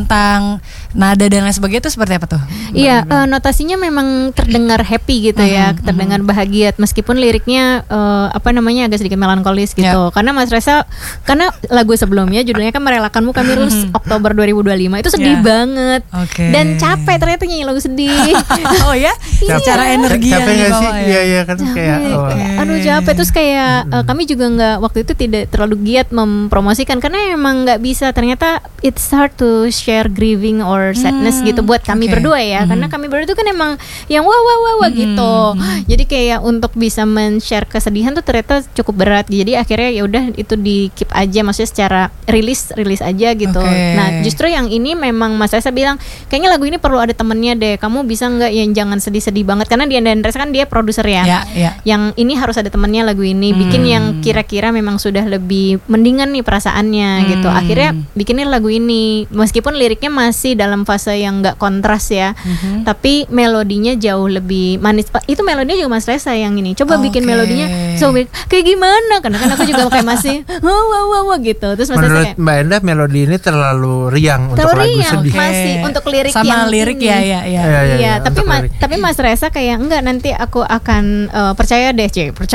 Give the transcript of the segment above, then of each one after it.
tentang nada dan lain sebagainya itu seperti apa tuh? Iya, notasinya memang terdengar happy gitu ya, terdengar bahagia meskipun liriknya agak sedikit melankolis gitu. Karena Mas Reza, karena lagu sebelumnya judulnya kan Merelakanmu kami rilis Oktober 2025 itu sedih banget. Dan capek ternyata nyanyi lagu sedih. Oh ya? Secara energi capek yang nggak sih? dibawa Iya kan kayak aduh capek, terus kayak kami juga nggak, waktu itu tidak terlalu giat mempromosikan karena emang nggak bisa, ternyata it's hard to share grieving or sadness gitu buat kami berdua ya, karena kami berdua itu kan emang yang wah gitu. Jadi kayak untuk bisa men-share kesedihan tuh ternyata cukup berat. Jadi akhirnya ya udah itu di keep aja, maksudnya secara rilis aja gitu. Nah justru yang ini memang Mas Reza bilang kayaknya lagu ini perlu ada temennya deh, kamu bisa nggak yang jangan sedih-sedih banget, karena Dian dan Reza kan dia produser ya. Yang ini harus ada temennya lagu ini, bikin yang kira-kira memang sudah lebih mendingan nih perasaannya gitu. Akhirnya bikinin lagu ini meskipun liriknya masih dalam fase yang nggak kontras ya, tapi melodinya jauh lebih manis. Itu melodinya juga Mas Reza yang ini coba bikin melodinya kayak gimana, karena kan aku juga kayak masih wah gitu. Terus Mas Reza kayak, Mbak Endah melodi ini terlalu riang untuk lagu sedih. Masih untuk lirik sama yang lirik ini. ya. Tapi Mas Reza kayak enggak, nanti aku akan percaya deh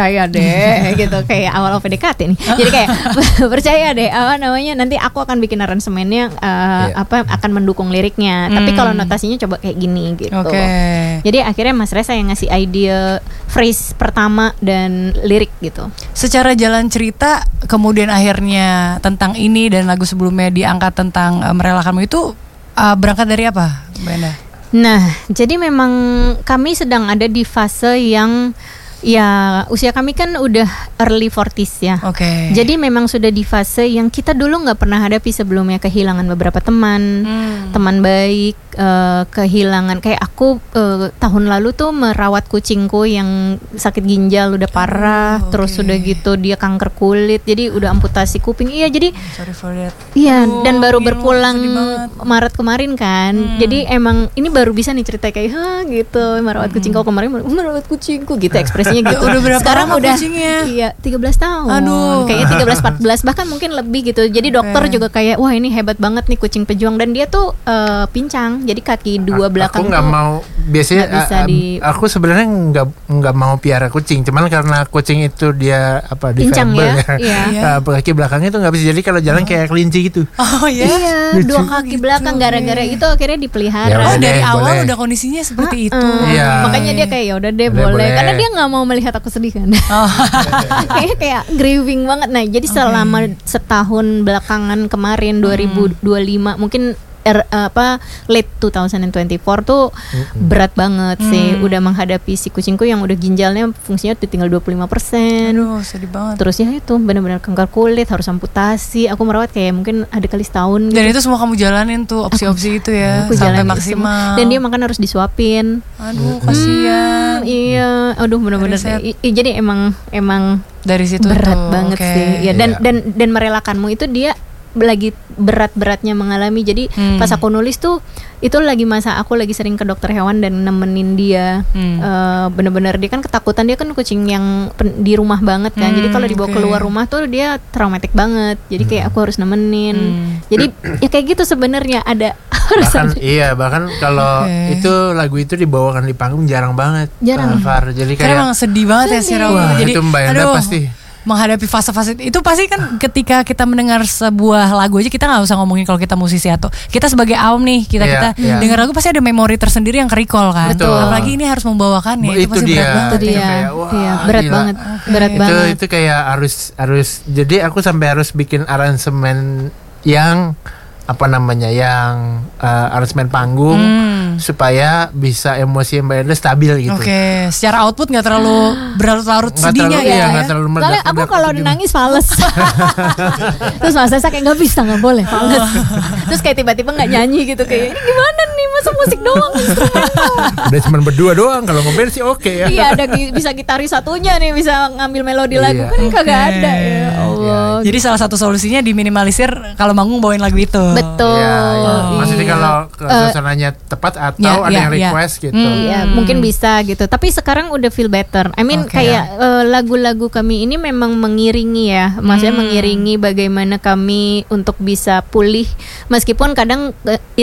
gitu, kayak awal PDKT nih. Jadi kayak percaya deh nanti aku akan bikin aransemennya akan mendukung liriknya. Tapi kalau notasinya coba kayak gini gitu. Jadi akhirnya Mas Reza yang ngasih ide phrase pertama dan lirik gitu. Secara jalan cerita kemudian akhirnya tentang ini dan lagu sebelumnya diangkat tentang Merelakanmu itu berangkat dari apa, Mbak Endah? Nah, jadi memang kami sedang ada di fase yang ya usia kami kan udah early 40s ya. Jadi memang sudah di fase yang kita dulu nggak pernah hadapi sebelumnya, kehilangan beberapa teman baik, kehilangan kayak aku tahun lalu tuh merawat kucingku yang sakit ginjal udah parah, terus udah gitu dia kanker kulit, jadi udah amputasi kuping. Iya, jadi sorry for that. Iya, dan baru berpulang Maret kemarin kan. Jadi emang ini baru bisa nih cerita kayak gitu, merawat kucingku kemarin, merawat kucingku gitu ekspresi gitu. Udah berapa sekarang lama udah kucingnya? Iya 13 tahun. Kayaknya 13-14 bahkan mungkin lebih gitu. Jadi dokter juga kayak wah ini hebat banget nih kucing pejuang, dan dia tuh pincang. Jadi kaki dua belakang aku nggak mau, biasanya aku sebenarnya nggak mau piara kucing, cuman karena kucing itu dia pincang difabel ya. Kaki belakangnya tuh nggak bisa, jadi kalau jalan kayak kelinci gitu. Iya, dua kaki belakang gara-gara itu akhirnya dipelihara. Dari awal udah kondisinya seperti itu. Makanya dia kayak ya udah deh boleh, karena dia nggak mau melihat aku sedih kan. kayak grieving banget. Nah jadi selama setahun belakangan kemarin 2025 mungkin late 2024 tuh berat banget sih. Udah menghadapi si kucingku yang udah ginjalnya fungsinya tuh tinggal 25%. Aduh sedih banget. Terus ya itu benar-benar kanker kulit, harus amputasi. Aku merawat kayak mungkin ada kali setahun gitu. Dan itu semua kamu jalanin tuh opsi-opsi itu ya sampai maksimal. Dan dia makan harus disuapin. Aduh kasihan. Iya, aduh benar-benar. Jadi emang dari situ berat tuh, banget sih. Ya dan Merelakanmu itu dia lagi berat-beratnya mengalami. Jadi pas aku nulis tuh itu lagi masa aku lagi sering ke dokter hewan dan nemenin dia. Bener-bener dia kan ketakutan, dia kan kucing yang di rumah banget kan. Jadi kalau dibawa keluar rumah tuh dia traumatik banget. Jadi kayak aku harus nemenin. Jadi ya kayak gitu sebenarnya ada. Bahkan kalau itu lagu itu dibawakan di panggung jarang banget. Jadi kayak emang sedih banget ya si Raul. Jadi itu Mbak Endah pasti menghadapi fase-fase itu pasti kan ketika kita mendengar sebuah lagu aja, kita nggak usah ngomongin kalau kita musisi atau kita sebagai awam nih, kita dengar lagu pasti ada memori tersendiri yang ke-recall kan. Apalagi ini harus membawakannya, itu pasti berat banget. Berat banget. Itu kayak harus jadi aku sampai harus bikin aransemen yang aransemen panggung supaya bisa emosi Mbak Endah stabil gitu. Secara output nggak terlalu berlarut-larut sedihnya nggak terlalu meledak. Aku kalau nangis fales. Terus Mas Reza kayak nggak bisa, nggak boleh fales. Terus kayak tiba-tiba nggak nyanyi gitu, kayak ini gimana nih, masa musik doang instrumental. Udah cuma berdua doang, kalau ngeband sih oke ya. Iya, ada bisa gitaris satunya nih, bisa ngambil melodi lagu, kan kagak ada ya Allah. Jadi salah satu solusinya diminimalisir kalau manggung bawain lagu itu. Betul. Maksudnya kalau suasananya tepat atau ada yang request gitu. Mungkin bisa gitu. Tapi sekarang udah feel better. I mean kayak lagu-lagu kami ini memang mengiringi ya. Maksudnya mengiringi bagaimana kami untuk bisa pulih, meskipun kadang